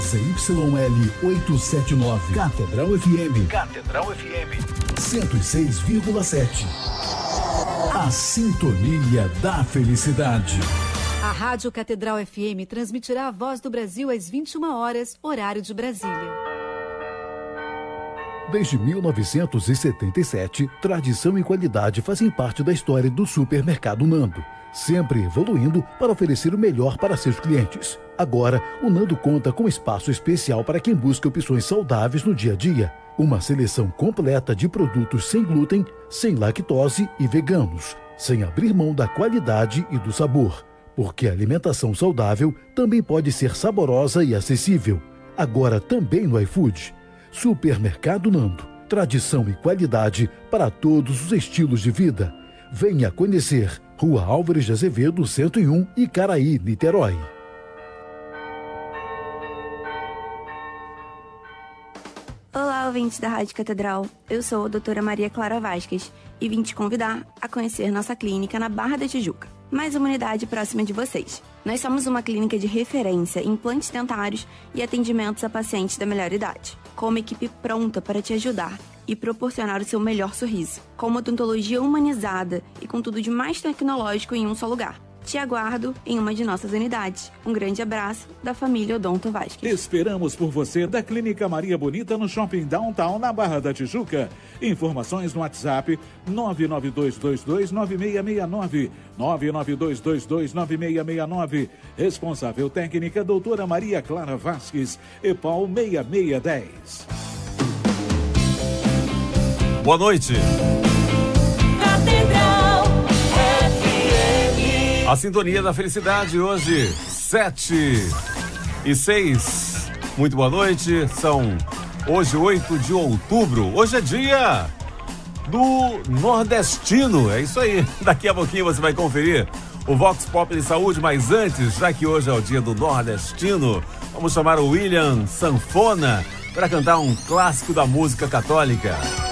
ZYL 879. Catedral FM. Catedral FM 106,7. A sintonia da felicidade. A Rádio Catedral FM transmitirá a Voz do Brasil às 21 horas, horário de Brasília. Desde 1977, tradição e qualidade fazem parte da história do Supermercado Nando, sempre evoluindo para oferecer o melhor para seus clientes. Agora, o Nando conta com espaço especial para quem busca opções saudáveis no dia a dia. Uma seleção completa de produtos sem glúten, sem lactose e veganos, sem abrir mão da qualidade e do sabor. Porque a alimentação saudável também pode ser saborosa e acessível. Agora também no iFood. Supermercado Nando. Tradição e qualidade para todos os estilos de vida. Venha conhecer. Rua Álvares de Azevedo, 101, Icaraí, Niterói. Olá, ouvintes da Rádio Catedral. Eu sou a doutora Maria Clara Vasquez e vim te convidar a conhecer nossa clínica na Barra da Tijuca. Mais uma unidade próxima de vocês. Nós somos uma clínica de referência em implantes dentários e atendimentos a pacientes da melhor idade, com uma equipe pronta para te ajudar e proporcionar o seu melhor sorriso, com uma odontologia humanizada e com tudo de mais tecnológico em um só lugar. Te aguardo em uma de nossas unidades. Um grande abraço da família Odonto Vasquez. Esperamos por você da Clínica Maria Bonita no Shopping Downtown, na Barra da Tijuca. Informações no WhatsApp 992229669. 992229669. Responsável técnica doutora Maria Clara Vasquez, EPAL 6610. Boa noite. Catedral FM. A sintonia da felicidade hoje, 7:06. Muito boa noite. São hoje 8 de outubro. Hoje é dia do nordestino. É isso aí. Daqui a pouquinho você vai conferir o Vox Pop de Saúde, mas antes, já que hoje é o dia do nordestino, vamos chamar o William Sanfona para cantar um clássico da música católica.